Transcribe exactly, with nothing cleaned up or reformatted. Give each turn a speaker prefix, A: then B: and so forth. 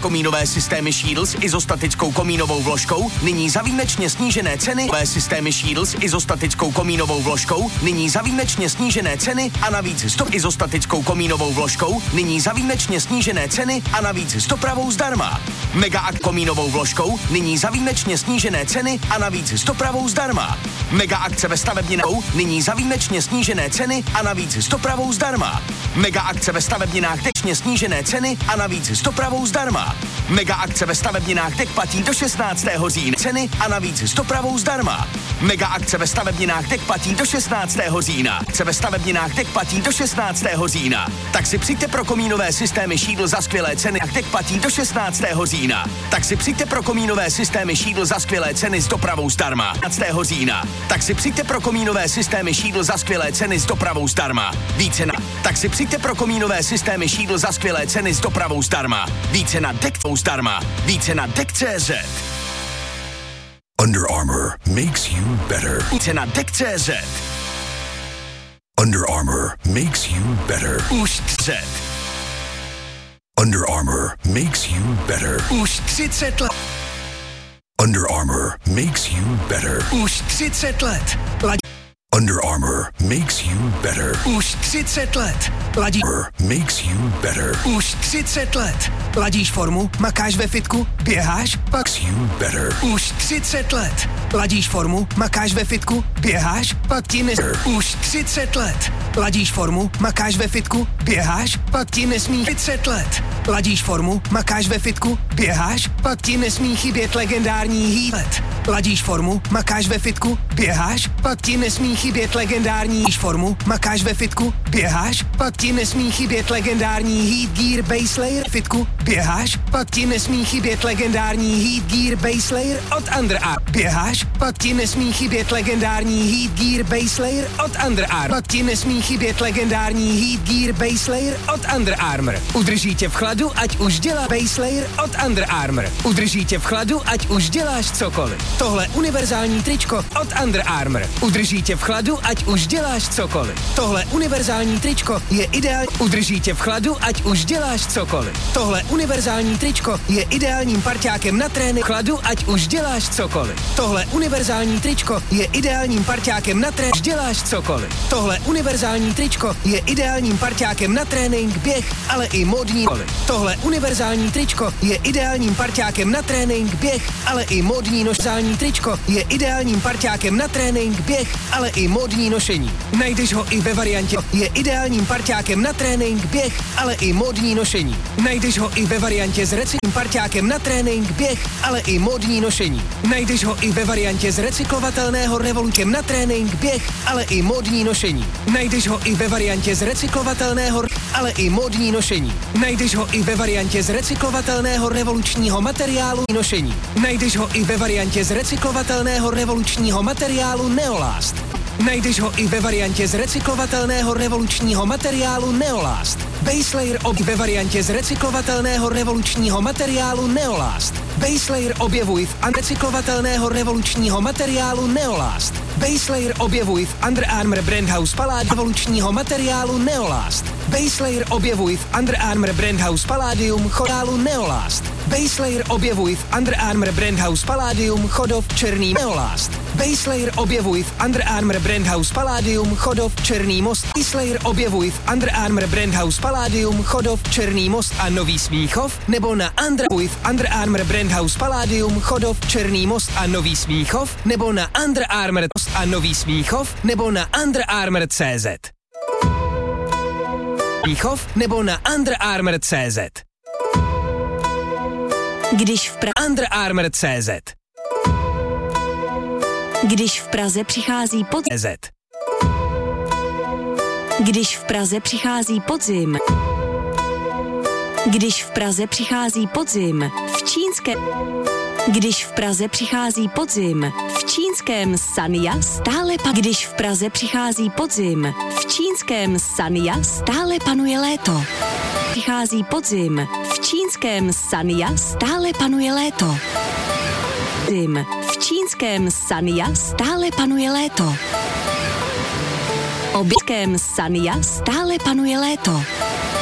A: komínové systémy Shields s izostatickou komínovou vložkou, nyní za výjimečně snížené ceny. Nové systémy Shields s izostatickou komínovou vložkou, nyní za výjimečně snížené ceny a navíc sto izostatickou komínovou vložkou, nyní za výjimečně snížené ceny a navíc sto pravou zdarma. Mega Akt komínovou vložkou, nyní za výjimečně snížené ceny a navíc sto pravou zdarma. Mega akce ve stavebninách, nyní za výjimečně snížené ceny a navíc sto pravou zdarma. Mega akce ve stavebninách dečně snížené ceny a navíc sto pravou zdarma. Mega akce ve stavebninách Dek platí do šestnáctého října ceny a navíc sto pravou zdarma. Mega akce ve stavebninách Dek platí do šestnáctého října. Akce ve stavebninách Dek platí do šestnáctého října. Tak si přijďte pro komínové systémy Shield za skvělé ceny. Dek platí do šestnáctého října. Tak si přijďte pro komínové systémy Shield za skvělé ceny s dopravou zdarma. šestnáctého října. Tak si přijďte pro komínové systémy Shield za skvělé ceny s dopravou zdarma. Více na Tak si přijďte pro komínové systémy Shield za skvělé ceny s dopravou zdarma. Více na Dektvou zdarma. Více na Dek tečka cé zet.
B: Under Armour makes you better.
A: Více na Dek tečka cé zet.
B: Under Armour makes you better.
A: Už třicet.
B: Under Armour makes you better.
A: Už třicet let.
B: Under Armour makes you better.
A: Už třicet let. Ladi-
B: Under Armour makes you better.
A: Už třicet let. Ladí-
B: Armour makes you better.
A: Už třicet let. Ladíš formu, makáš ve fitku, běháš, pak
B: Makes you better.
A: Už třicet let. Ladíš formu, makáš ve fitku, běháš, pak ti nes... Už třicet let. Ladíš formu, makáš ve fitku, běháš, pak ti nesmí... třicet let. Ladíš formu, makáš ve fitku, běháš, pak ti nesmí chybět legendární heat. Ladíš formu, makáš ve fitku, běháš, pak ti nesmí chybět legendární formu, makáš ve fitku, běháš, pak ti nesmí chybět legendární Heat Gear Base Layer fitku, běháš, pak ti nesmí chybět legendární Heat Gear Base Layer od Under Armour. Běháš, pak ti nesmí chybět legendární Heat Gear Base Layer od Under Armour. Pak ti nesmí chybět legendární Heat Gear Base Layer od Under Armour. Udrží tě v chladu, ať už dělá Base Layer od Under Armour. Udrží tě v chladu, ať už děláš cokoliv. Tohle univerzální tričko od Under Armour. Udrží tě v chladu, ať už děláš cokoliv. Tohle univerzální tričko je ideální. Udrží tě v chladu, ať už děláš cokoliv. Tohle univerzální tričko je ideálním parťákem na trénink. Chladu, ať už děláš cokoliv. Tohle univerzální tričko je ideálním parťákem na trénink. Děláš cokoliv. Tohle univerzální tričko je ideálním parťákem na trénink, běh, ale i módní. Tohle univerzální tričko je ideálním parťákem na trénink, běh, ale i módní nošení. Tričko je ideálním parťákem na trénink, běh, ale i módní nošení. Najdeš ho i ve variantě je ideálním parťákem na trénink, běh, ale i módní nošení. Najdeš ho i ve variantě s recyklovaným parťákem na trénink, běh, ale i módní nošení. Najdeš ho i ve variantě s recyklovatelného revolukem na trénink, běh, ale i módní nošení. Najdeš ho i ve variantě z recyklovatelného, ale i módní nošení. Najdeš ho i ve variantě z recyklovatelného revolučního materiálu nošení. Najdeš ho i ve variantě z recyklovatelného revolučního materiálu Neolast. Najdeš ho i ve variantě z recyklovatelného revolučního materiálu Neolast. Base Layer ob ve variantě z recyklovatelného revolučního materiálu Neolast. Base Layer objevuj v recyklovatelného revolučního materiálu Neolast. Base Layer objevuj v Under Armour Brand House Palladium revolučního materiálu Neolast. Base Layer objevuj v Under Armour Brand House Palladium chodálu Neolast. Base Layer objevuj v Under Armour Brand House Palladium chodov černý Neolast. Base Layer objevuj v Under Armour Brand House Palladium chodov černý most. Base Layer objevuj v Under Armour Brand House Palladium chodov černý most a Nový Smíchov nebo na Under v Under Armour Brand House Palladium chodov černý most a Nový Smíchov nebo na Under Armour a Nový Smíchov nebo na Under Armour tečka cé zet. Smíchov nebo na Under Armour tečka cé zet. Když v pra- Under Armour tečka cé zet.
C: Když v Praze přichází pod...
A: Z.
C: Když v Praze přichází podzim. Když v Praze přichází podzim. V čínské... Když v Praze přichází podzim. V čínském Sanya stále pa... Když v Praze přichází podzim. V čínském Sanya stále panuje léto. Přichází podzim. V čínském Sanya stále panuje léto. V čínském Sanya stále panuje léto. V obětském Sanya stále panuje léto.